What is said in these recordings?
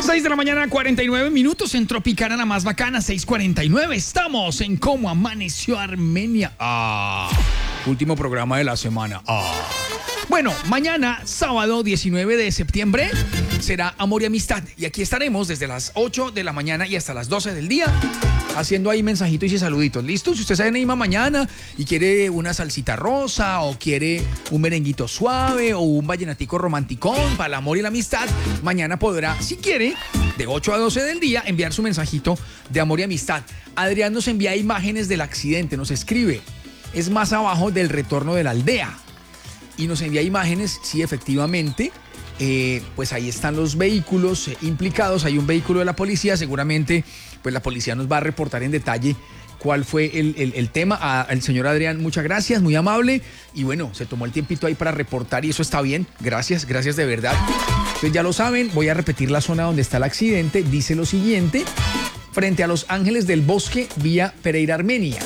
6 de la mañana, 49 minutos en Tropicana, la más bacana, 6:49. Estamos en Cómo Amaneció Armenia. Último programa de la semana. Bueno, mañana, sábado 19 de septiembre, será Amor y Amistad. Y aquí estaremos desde las 8 de la mañana y hasta las 12 del día, haciendo ahí mensajitos y saluditos. ¿Listo? Si usted se anima mañana y quiere una salsita rosa o quiere un merenguito suave o un vallenatico romanticón para el amor y la amistad, mañana podrá, si quiere, de 8 a 12 del día, enviar su mensajito de amor y amistad. Adrián nos envía imágenes del accidente, nos escribe, es más abajo del retorno de la aldea. Y nos envía imágenes, sí, efectivamente, pues ahí están los vehículos implicados, hay un vehículo de la policía, seguramente pues la policía nos va a reportar en detalle cuál fue el tema. Al señor Adrián, muchas gracias, muy amable, y bueno, se tomó el tiempito ahí para reportar y eso está bien, gracias de verdad. Entonces ya lo saben, voy a repetir la zona donde está el accidente, dice lo siguiente: frente a Los Ángeles del Bosque, vía Pereira, Armenia.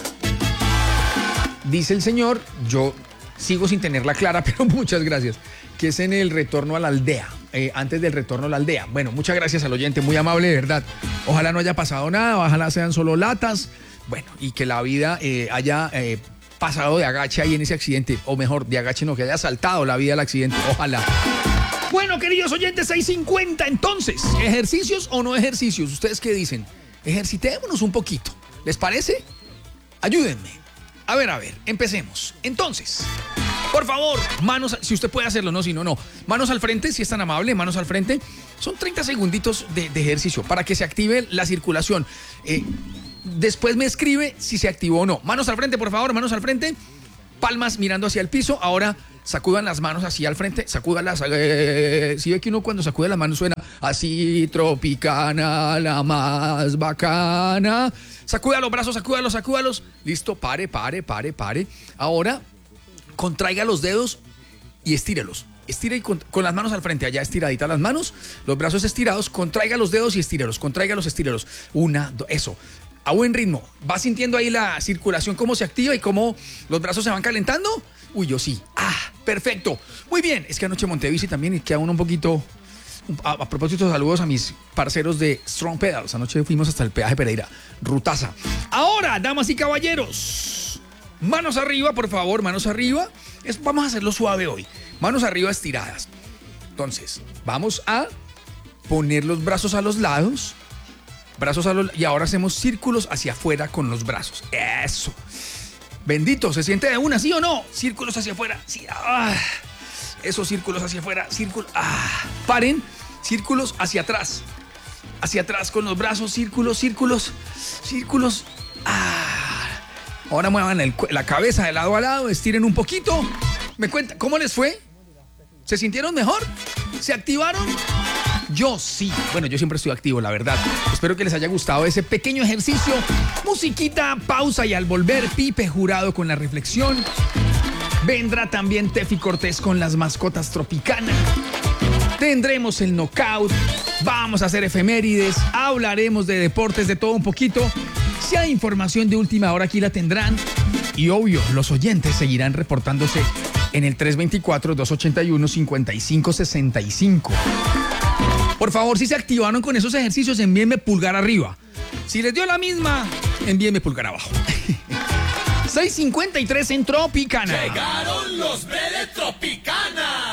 Dice el señor, yo sigo sin tenerla clara, pero muchas gracias, que es en el retorno a la aldea, antes del retorno a la aldea. Bueno, muchas gracias al oyente, muy amable, de verdad. Ojalá no haya pasado nada, ojalá sean solo latas, bueno, y que la vida haya pasado de agache ahí en ese accidente, o mejor, de agache no, que haya saltado la vida del accidente, ojalá. Bueno, queridos oyentes, 6:50, entonces, ¿ejercicios o no ejercicios? ¿Ustedes qué dicen? Ejercitémonos un poquito, ¿les parece? Ayúdenme. A ver, empecemos. Entonces, por favor, manos, si usted puede hacerlo, no, si no, no. Manos al frente, si es tan amable, manos al frente. Son 30 segunditos de ejercicio para que se active la circulación. Después me escribe si se activó o no. Manos al frente, por favor, manos al frente. Palmas mirando hacia el piso. Ahora sacudan las manos así al frente. Sacúdalas. Si ve que uno cuando sacude las manos suena así: Tropicana, la más bacana. Sacuda los brazos, sacúdalos. Listo, pare. Ahora, contraiga los dedos y estírelos. Estire con las manos al frente, allá estiraditas las manos, los brazos estirados, contraiga los dedos y estírelos. Una, dos, eso. A buen ritmo. ¿Va sintiendo ahí la circulación, cómo se activa y cómo los brazos se van calentando? Uy, yo sí. Perfecto. Muy bien. Es que anoche monté bici también y queda uno un poquito... A propósito, saludos a mis parceros de Strong Pedals. Anoche fuimos hasta el peaje Pereira. Rutaza. Ahora, damas y caballeros, manos arriba, por favor, manos arriba. Vamos a hacerlo suave hoy. Manos arriba estiradas. Entonces, vamos a poner los brazos a los lados. Y ahora hacemos círculos hacia afuera con los brazos. Eso. Bendito, ¿se siente de una, sí o no? Círculos hacia afuera. Sí. Esos círculos hacia afuera. Paren. Círculos hacia atrás. Hacia atrás con los brazos. Círculos. Ahora muevan la cabeza de lado a lado. Estiren un poquito. ¿Me cuenta cómo les fue? ¿Se sintieron mejor? ¿Se activaron? Yo sí. Bueno, yo siempre estoy activo, la verdad. Espero que les haya gustado ese pequeño ejercicio. Musiquita, pausa y al volver, Pipe Jurado con la reflexión. Vendrá también Tefi Cortés con las mascotas Tropicana. Tendremos el knockout. Vamos a hacer efemérides. Hablaremos de deportes, de todo un poquito. Si hay información de última hora, aquí la tendrán. Y obvio, los oyentes seguirán reportándose en el 324-281-5565. Por favor, si se activaron con esos ejercicios, envíenme pulgar arriba. Si les dio la misma, envíenme pulgar abajo. 6:53 en Tropicana. Llegaron los de Tropicana.